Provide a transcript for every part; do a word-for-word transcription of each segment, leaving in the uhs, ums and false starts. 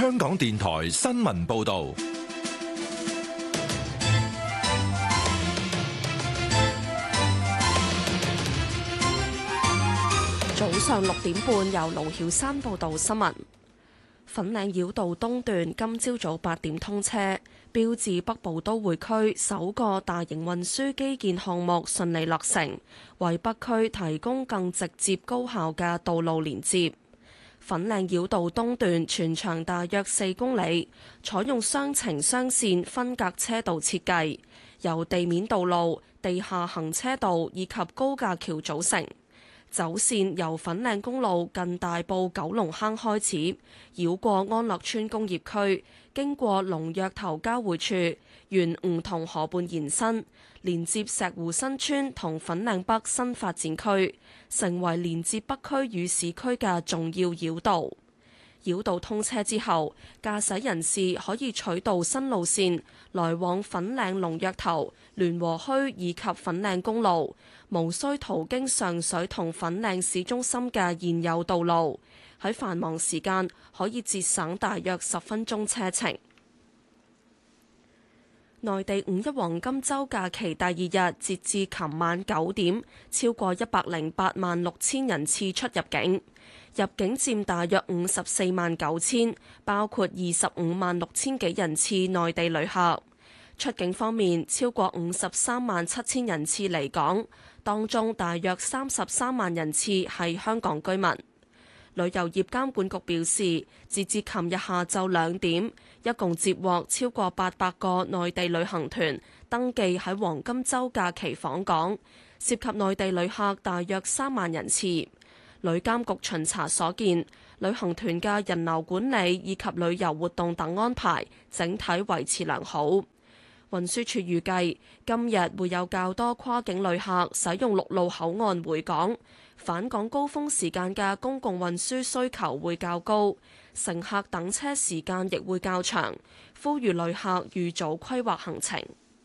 香港電台新聞報道。 早上六點半，由盧曉山報道新聞。粉嶺繞道東段今朝早八點通車，標誌北部都會區首個大型運輸基建項目順利落成，為北區提供更直接高效嘅道路連接。粉嶺繞道東段全長大約四公里，採用雙程雙線分隔車道設計，由地面道路、地下行車道以及高架橋組成。走線由粉嶺公路近大埔九龍坑開始，繞過安樂村工業區，經過龍躍頭交匯處，沿梧桐河畔延伸，連接石湖新村同粉嶺北新發展區，成為連接北區與市區嘅重要繞道。繞道通車之後，駕駛人士可以取道新路線來往粉嶺龍躍頭、聯和墟以及粉嶺公路，無需途經上水同粉嶺市中心嘅現有道路，喺繁忙時間可以節省大約十分鐘車程。內地五一黃金週假期第二日，截至琴晚九點，超過一百零八萬六千人次出入境，入境佔大約五十四萬九千，包括二十五萬六千幾人次內地旅客。出境方面，超過五十三萬七千人次離港，當中大約三十三萬人次係香港居民。旅遊業監管局表示，截至琴日下晝兩點，一共接獲超過八百個內地旅行團登記喺黃金週假期訪港，涉及內地旅客大約三萬人次。旅監局巡查所見，旅行團嘅人流管理以及旅遊活動等安排整體維持良好。運輸署預計今日會有較多跨境旅客使用陸路口岸回港，返港高峰時間嘅公共運輸需求會較高，乘客等車時間亦會較長，呼籲旅客預早規劃行程。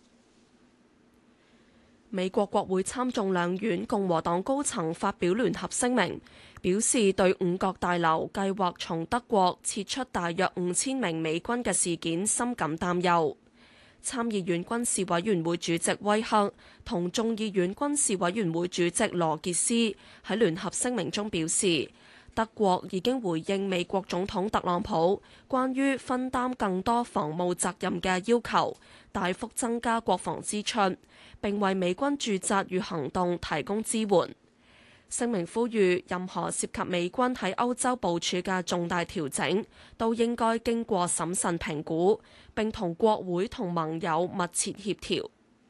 美國國會參眾兩院共和黨高層發表聯合聲明，表示對五角大樓計劃從德國撤出大約五千名美軍嘅事件深感擔憂。參議院軍事委員會主席威克同眾議院軍事委員會主席羅傑斯喺聯合聲明中表示，德國已經回應美國總統特朗普關於分擔更多防務責任嘅要求，大幅增加國防支出，並為美軍駐紮與行動提供支援。聲明呼籲任何涉及美軍喺歐洲部署嘅重大調整，都應該經過審慎評估，並同國會同盟友密切協調。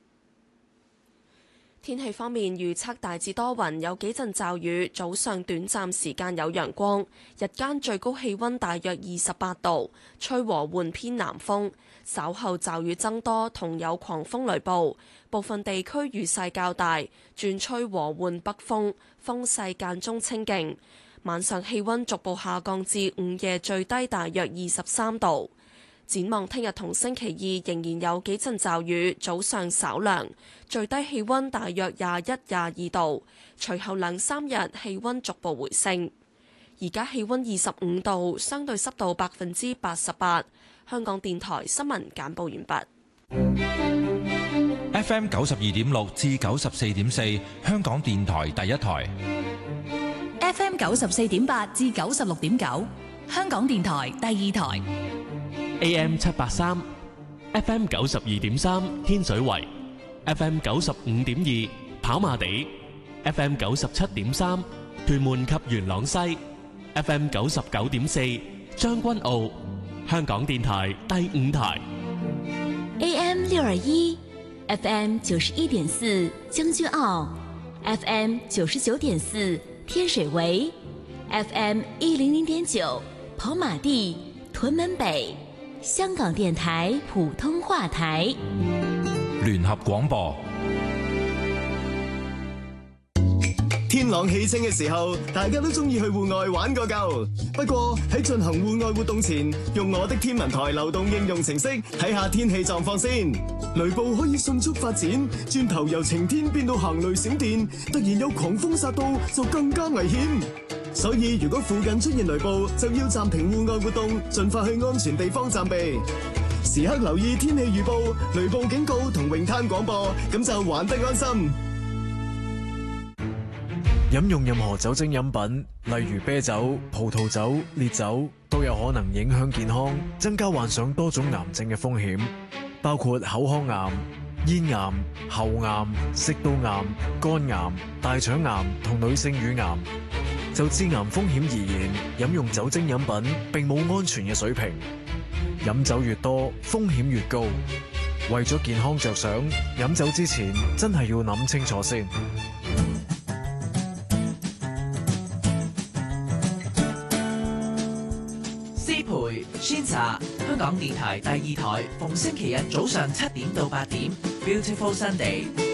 天氣方面，預測大致多雲，有幾陣驟雨，早上短暫時間有陽光，日間最高氣溫大約二十八度，吹和緩偏南風，稍後驟雨增多，同有狂風雷暴，部分地區雨勢較大，轉吹和緩北風，風勢間中清勁。晚上氣溫逐步下降至午夜最低大約二十三度。展望聽日同星期二仍然有幾陣驟雨，早上稍涼，最低氣溫大約廿一、廿二度。隨後兩三日氣溫逐步回升。而家氣溫二十五度，相對濕度百分之八十八。香港電台新聞簡報完畢。 F M 九十二點六至九十四點四，香港電台第一台。 F M 九十四點八至九十六點九，香港電台第二台。 A M 七八三 ，F M 九十二點三天水圍 ，F M 九十五點二跑馬地 ，F M 九十七點三屯門及元朗西 ，F M 九十九點四將軍澳，香港電台第五台。 A M 六二一 ，F M 九十一點四將軍澳 ，F M 九十九點四天水圍 ，F M 一零零點九跑馬地屯門北。香港電台普通話台， 聯合廣播。 天朗氣清嘅時候，大家都中意去戶外玩個夠。不過喺進行戶外活動前，用我的天文台流動應用程式睇下天氣狀況先。雷暴可以迅速發展，轉頭由晴天變到行雷閃電，突然有狂風殺到就更加危險。 所以如果附近出現雷暴，就要暫停戶外活動，盡快去安全地方暫避。時刻留意天氣預報、雷暴警告同泳灘廣播，咁就玩得安心。 飲用任何酒精飲品，例如啤酒、葡萄酒、烈酒，都有可能影響健康，增加患上多種癌症嘅風險，包括口腔癌、咽癌、喉癌、食道癌、肝癌、大腸癌同女性乳癌。就致癌風險而言，飲用酒精飲品並冇安全嘅水平，飲酒越多，風險越高。為咗健康着想，飲酒之前真係要諗清楚先。 師培宣茶，香港電台第二台，逢星期日早上七點到八點 ，Beautiful Sunday。